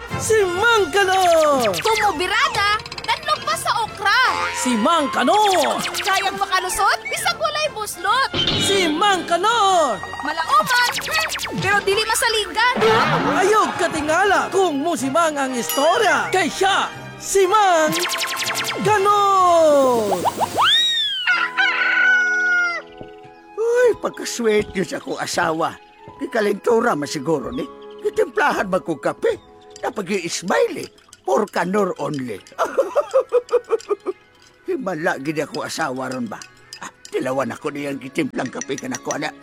Si Mang Kanor! Kumubirada, nanlog pa sa okra. Si Mang Kanor! Kayang makalusot, bisag walay buslot. Si Mang Kanor! Malauman, pero dili masaligan. Ayog katingala kung musimang ang istorya kay siya, si Mang Kanor! Uy, pagkasweet yun sa akong asawa. Kikalintura masiguro ni. Kitimplahan magkong kape. Napag-i-smile eh. For Kanor only. Himala gini ako asawa ron ba? Tilawan ako niyang kitimplang kape ka na ko, anak.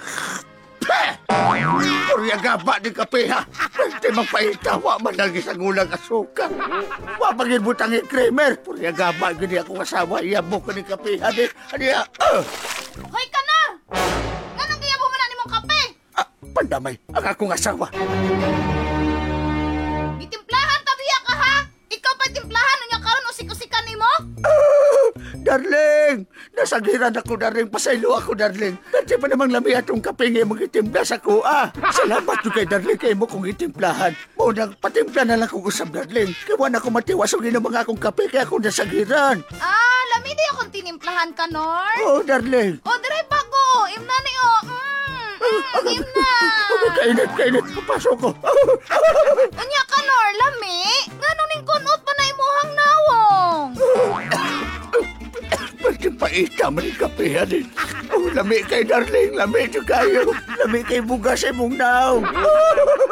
Kurya gaba ni kape ha. Pwede magpaitawa man lagi sa gulang asuka. Wapagin mo tangi creamer. Kurya gaba gini ako asawa. Iyabo ka ni kape. Hani. Hoy, Kanor! Ganong kaya mo na nimong kape? Pandamay, ang akong asawa. Gitimplahan tabiya ka ha? Ikaw pa timplahan unya karon usik-usikan nimo? Darling! Nasagiran ako, darling. Pasaylo ako, darling. Dati pa namang lami atong kape nga mong itimpla sa kuha. Salamat yung kay darling kayo mo kong itimplahan. Mo nang patimpla na lang kong usap, darling. Kawan ako matiwasong mga akong kape kaya ako nasagiran. Lami di akong tinimplahan, Kanor. Oh, darling. O, dire bago. Imna ni o. Imna. Kainit. Pasok ko. Unya, Kanor, lami. Ganong ning kunot pa na imuhang nawong. Pwede pa itam rin kape, hanin. Oh, lami kay darling. Lami yung kayo. Lami kay bugas ay mong naw.